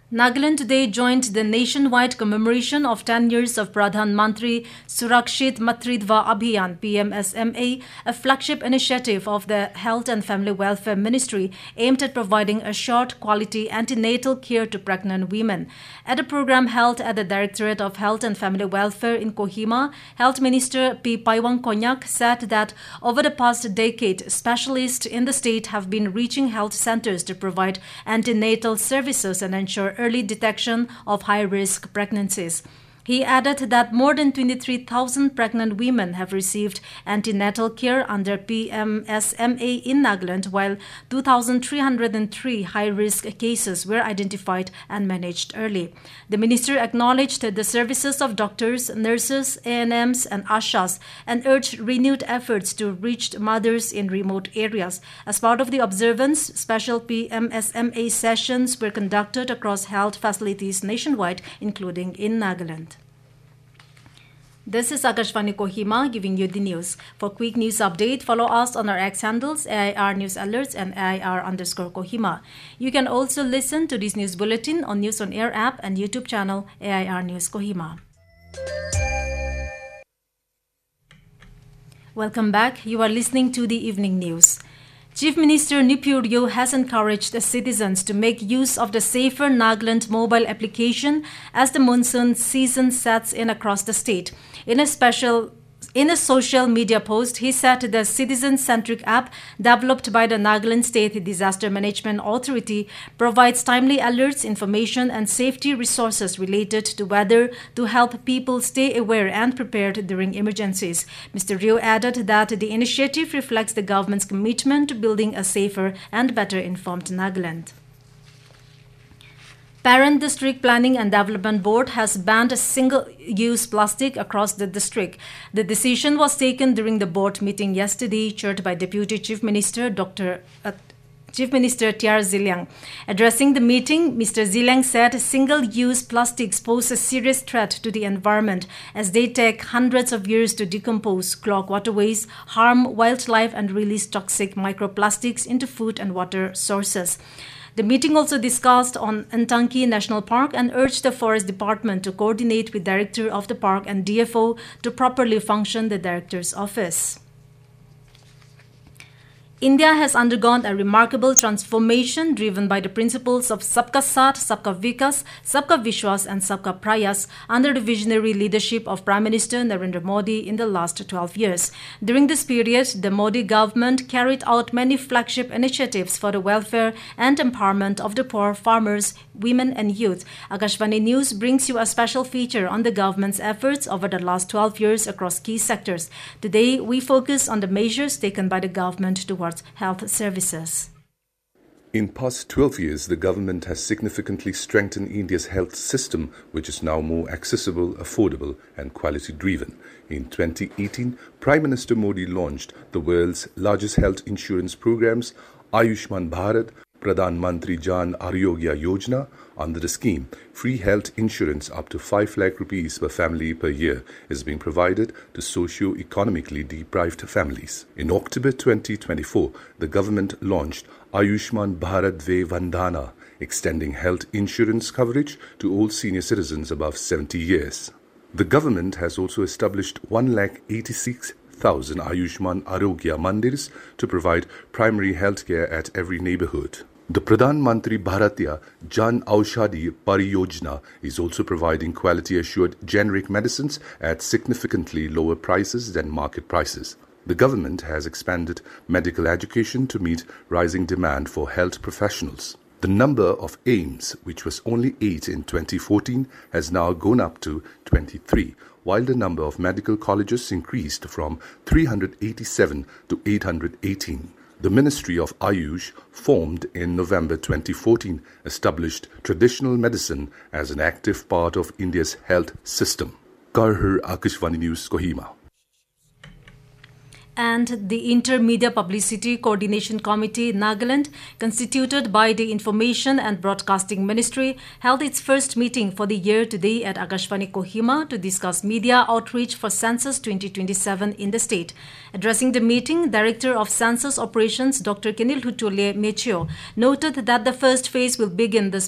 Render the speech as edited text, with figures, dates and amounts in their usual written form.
Nagaland today joined the nationwide commemoration of 10 years of Pradhan Mantri Surakshit Matritva Abhiyan (PMSMA), a flagship initiative of the Health and Family Welfare Ministry aimed at providing assured quality antenatal care to pregnant women. At a program held at the Directorate of Health and Family Welfare in Kohima, Health Minister P. Paiwang Konyak said that over the past decade, specialists in the state have been reaching health centers to provide antenatal services and ensure early detection of high-risk pregnancies. He added that more than 23,000 pregnant women have received antenatal care under PMSMA in Nagaland, while 2,303 high-risk cases were identified and managed early. The minister acknowledged the services of doctors, nurses, ANMs, and ASHAs and urged renewed efforts to reach mothers in remote areas. As part of the observance, special PMSMA sessions were conducted across health facilities nationwide, including in Nagaland. This is Akashvani Kohima giving you the news. For quick news update, follow us on our X handles AIR News Alerts and AIR_Kohima. You can also listen to this news bulletin on News on Air app and YouTube channel AIR News Kohima. Welcome back. You are listening to the evening news. Chief Minister Nipur Reo has encouraged the citizens to make use of the Safer Nagaland mobile application as the monsoon season sets in across the state. In a social media post, he said the citizen-centric app developed by the Nagaland State Disaster Management Authority provides timely alerts, information and safety resources related to weather to help people stay aware and prepared during emergencies. Mr. Reo added that the initiative reflects the government's commitment to building a safer and better informed Nagaland. Parent District Planning and Development Board has banned single-use plastic across the district. The decision was taken during the board meeting yesterday, chaired by Deputy Chief Minister T.R. Ziliang. Addressing the meeting, Mr. Ziliang said single-use plastics pose a serious threat to the environment as they take hundreds of years to decompose, clog waterways, harm wildlife and release toxic microplastics into food and water sources. The meeting also discussed on Ntanki National Park and urged the Forest Department to coordinate with Director of the Park and DFO to properly function the Director's Office. India has undergone a remarkable transformation driven by the principles of Sabka Saath, Sabka Vikas, Sabka Vishwas and Sabka Prayas under the visionary leadership of Prime Minister Narendra Modi in the last 12 years. During this period, the Modi government carried out many flagship initiatives for the welfare and empowerment of the poor, farmers, women and youth. Akashvani News brings you a special feature on the government's efforts over the last 12 years across key sectors. Today, we focus on the measures taken by the government towards health services. In past 12 years, the government has significantly strengthened India's health system, which is now more accessible, affordable and quality-driven. In 2018, Prime Minister Modi launched the world's largest health insurance programs, Ayushman Bharat, Pradhan Mantri Jan Arogya Yojana. Under the scheme, free health insurance up to 5 lakh rupees per family per year is being provided to socio-economically deprived families. In October 2024, the government launched Ayushman Bharat Vay Vandana, extending health insurance coverage to all senior citizens above 70 years. The government has also established 1,86,000 Ayushman Arogya Mandirs to provide primary health care at every neighborhood. The Pradhan Mantri Bharatiya Jan Aushadhi Pariyojana is also providing quality-assured generic medicines at significantly lower prices than market prices. The government has expanded medical education to meet rising demand for health professionals. The number of AIIMS, which was only 8 in 2014, has now gone up to 23, while the number of medical colleges increased from 387 to 818. The Ministry of Ayush, formed in November 2014, established traditional medicine as an active part of India's health system. Karhar Akashvani News, Kohima. And the Intermedia Publicity Coordination Committee Nagaland, constituted by the Information and Broadcasting Ministry, held its first meeting for the year today at Akashvani Kohima to discuss media outreach for Census 2027 in the state. Addressing the meeting, Director of Census Operations Dr. Kenil Hutule Mechio noted that the first phase will begin this